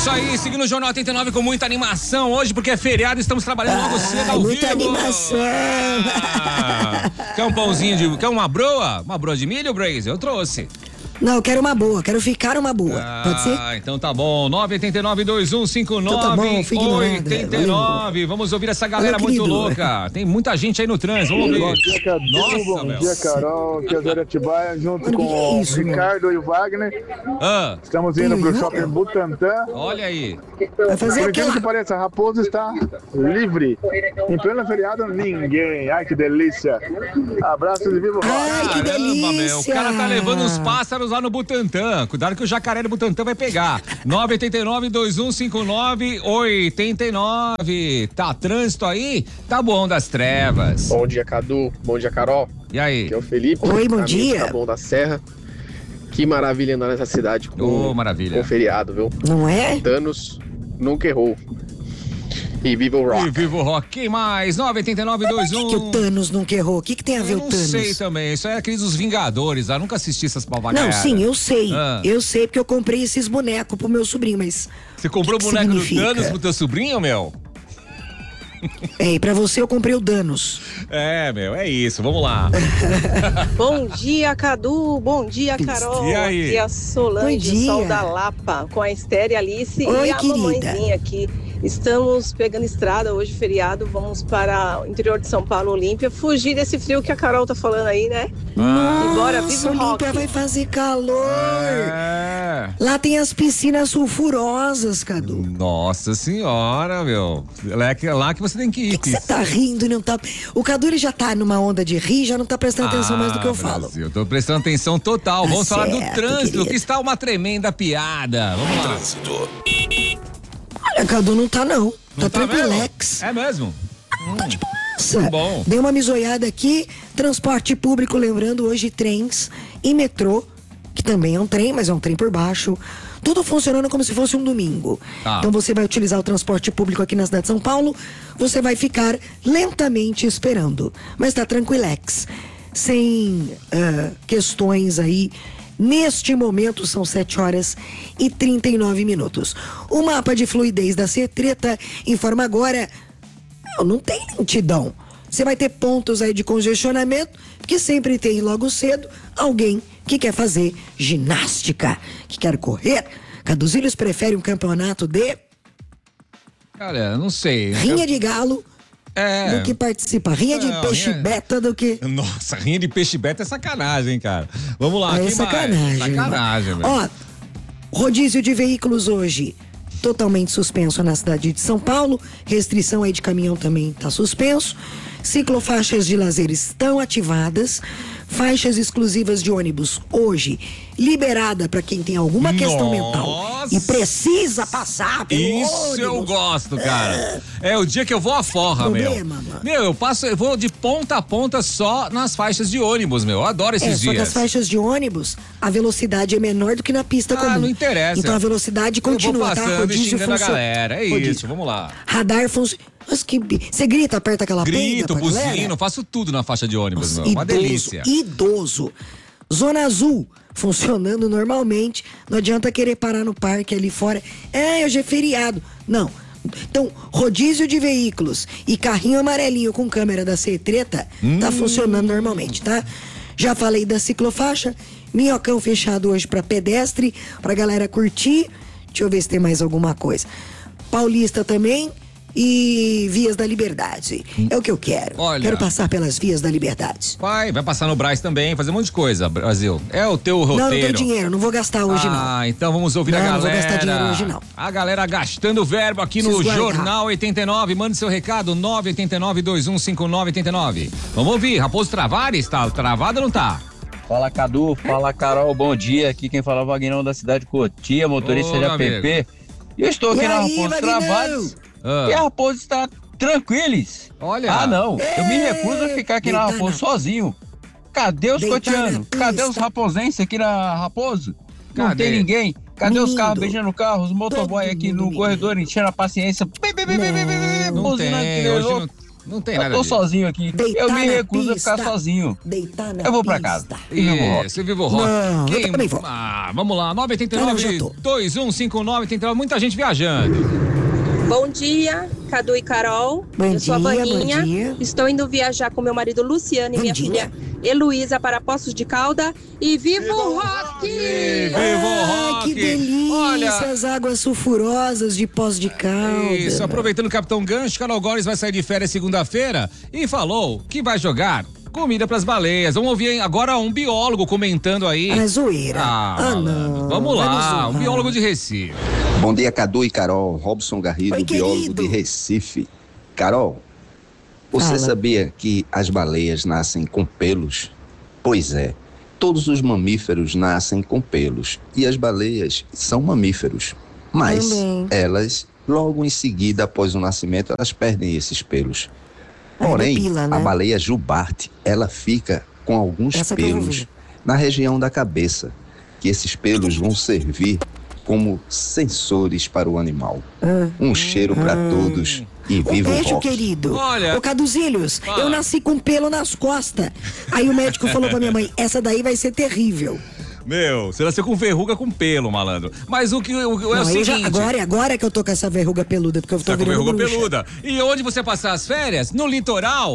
isso aí, seguindo o Jornal 89 com muita animação hoje, porque é feriado, estamos trabalhando logo cedo ao muita vivo. animação. Quer um pãozinho quer uma broa? Uma broa de milho, Braze? Eu trouxe. Não, eu quero uma boa, quero ficar uma boa. Pode ser? Então tá bom. 989-2159-89. Então tá bom, fique ignorado. Vamos ouvir essa galera Valeu, muito querido. louca. Tem muita gente aí no trânsito. Vamos Bom ouvir. dia, Cadu. Bom dia, Carol. Aqui é Zé Atibaia, junto Mano, com que é isso, o Ricardo e o Wagner. Ah, Estamos indo pro Ih, shopping Butantã. olha aí. Vai fazer Por incrível que aquela... pareça, a Raposa está livre. Em pleno feriado, ninguém. Ai, que delícia. Abraços e vivo rock. Ai, que Caramba, meu. O delícia. cara tá levando os pássaros lá no Butantã. Cuidado que o jacaré do Butantã vai pegar. 989-2159-89. Tá trânsito aí? Tá bom das trevas. Bom dia, Cadu. Bom dia, Carol. E aí? Aqui é o Felipe. Oi, bom Caminho dia. Tá bom da Serra. Que maravilha andar nessa cidade com, Maravilha. com feriado, viu? Não é? Thanos nunca errou. E viva o E rock. vivo rock. Quem mais? Por que o 989-21. Thanos nunca errou? O que tem a ver Eu o não Thanos? sei também. Isso é aqueles dos Vingadores. Eu nunca assisti essas Não, papagaiadas. sim, eu sei. Ah. Eu sei porque eu comprei esses bonecos pro meu sobrinho, mas... Você comprou o que boneco do significa? Thanos pro teu sobrinho, meu? E pra você eu comprei o Danos. É, meu, é isso. Vamos lá. Bom dia, Cadu. Bom dia, Carol. E aí? Aqui é a Bom Solange, dia. Sol da Lapa, com a Esther e a Alice Oi, e a querida. mamãezinha aqui. Estamos pegando estrada hoje, feriado. Vamos para o interior de São Paulo, Olímpia. Fugir desse frio que a Carol tá falando aí, né? E bora, viva o rock. Olímpia vai fazer calor. É. Lá tem as piscinas sulfurosas, Cadu. Nossa senhora, meu. É lá que você tem que ir. Por que você tá rindo e não tá... O Cadu ele já tá numa onda de rir, já não tá prestando atenção mais do que eu falo. Eu tô prestando atenção total. Vamos falar do certo, trânsito, querido. que está uma tremenda piada. Vamos lá. Olha, Cadu, não tá não. Não Tá tranquilex. mesmo? É mesmo? Nossa, bom. dei uma misoiada aqui. Transporte público, lembrando, hoje trens e metrô, que também é um trem, mas é um trem por baixo. Tudo funcionando como se fosse um domingo. Tá. Então você vai utilizar o transporte público aqui na cidade de São Paulo, você vai ficar lentamente esperando. Mas tá tranquilex. Sem questões aí. Neste momento são 7h39. O mapa de fluidez da Cetreta informa agora... Não tem lentidão. Você vai ter pontos aí de congestionamento, porque sempre tem logo cedo alguém que quer fazer ginástica, que quer correr. Caduzilhos prefere um campeonato de Cara, não sei. rinha de galo do que participa. Rinha de Não, peixe rinha- beta do que... Nossa, rinha de peixe beta é sacanagem, cara. Vamos lá, É quem sacanagem. mais? Sacanagem, velho. Ó, rodízio de veículos hoje totalmente suspenso na cidade de São Paulo. Restrição aí de caminhão também está suspenso. Ciclofaixas de lazer estão ativadas. Faixas exclusivas de ônibus hoje liberada para quem tem alguma questão mental e precisa passar pelo Isso eu ônibus. gosto, cara. É o dia que eu vou à forra, Problema, meu. mano. Meu, eu vou de ponta a ponta só nas faixas de ônibus, meu. Eu adoro esses Só que dias. as faixas de ônibus, a velocidade é menor do que na pista comum. Não interessa. Então a velocidade Eu vou continua, tá? passando e Rodízio xingando a funciona. galera. É Rodízio. isso, vamos lá. Radar funciona. Mas que... Você grita, aperta aquela peida Grito, pra galera? buzino, faço tudo na faixa de ônibus, Nossa, meu. Uma delícia. Idoso. Zona Azul, funcionando normalmente. Não adianta querer parar no parque ali fora. Hoje é feriado. Não. Então, rodízio de veículos e carrinho amarelinho com câmera da Cetreta tá funcionando normalmente, tá? Já falei da ciclofaixa. Minhocão fechado hoje pra pedestre, pra galera curtir. Deixa eu ver se tem mais alguma coisa. Paulista também. E Vias da Liberdade. É o que eu quero. Olha. Quero passar pelas Vias da Liberdade. Vai passar no Brás também, fazer um monte de coisa, Brasil. É o teu roteiro. Não tenho dinheiro, não vou gastar hoje não. Então vamos ouvir a Não, galera. não vou gastar dinheiro hoje, não. A galera gastando verbo aqui no Preciso guardar. Jornal 89. Mande seu recado, 989-2159-89. Vamos ouvir, Raposo Travares, tá travado ou não tá? Fala Cadu, fala Carol, bom dia. Aqui quem fala é o Vagnão da cidade de Cotia, motorista Ô, de meu app. E eu estou aqui E na aí, Raposo Vagnão? Travares e a Raposo está tranquilos. Olha. Ah, não, eu me recuso a ficar aqui na Deita Raposo sozinho. Cadê os Deitar cotianos? na Cadê pista. os raposenses aqui na Raposo? Não Cadê? tem ninguém. Cadê os Lindo. carros beijando o carro? Os motoboy Todo aqui mundo no lindo. corredor enchendo a paciência. Não buzinando que tem, nem hoje louco. não... Não tem Eu nada tô disso. sozinho aqui. Deitar Eu me na recuso a pista. ficar sozinho. Deitar na Eu vou pra pista. casa. E vivo rock. Isso, Vivo Rock. Não, eu também vou. Vamos lá, Ah, não, já 989 tô. 2159 muita gente viajando. Bom dia, Cadu e Carol. Bom Eu sou a dia, Vaninha. bom dia. Estou indo viajar com meu marido Luciano e Bom minha dia. filha Heloísa para Poços de Calda. E viva o rock! Vivo Ai, Rock! que delícia, Olha, as águas sulfurosas de Poços de Calda. isso, aproveitando o Capitão Gancho, Carol Góes vai sair de férias segunda-feira e falou que vai jogar comida pras baleias. Vamos ouvir agora um biólogo comentando aí. Ah, zoeira. Malandro. Vamos vai me lá, zoar. um biólogo de Recife. Bom dia, Cadu e Carol. Robson Garrido, Oi, biólogo querido. de Recife. Carol, você Fala. sabia que as baleias nascem com pelos? Pois é, todos os mamíferos nascem com pelos e as baleias são mamíferos. Mas Também. elas, logo em seguida, após o nascimento, elas perdem esses pelos. Aí Porém, depila, né? a baleia jubarte, ela fica com alguns Essa que eu vou pelos ver. na região da cabeça, que esses pelos vão servir como sensores para o animal. Um cheiro para todos e Um viva o beijo, rock. querido. Olha- Ô, Caduzilhos, Fala. eu nasci com pelo nas costas. Aí o médico falou pra minha mãe, essa daí vai ser terrível. Meu, você nasceu com verruga com pelo, malandro. Mas o que é o Não, eu seguinte... já, agora que eu tô com essa verruga peluda, porque eu tô Tá com virando verruga bruxa. peluda. E onde você passar as férias? No litoral.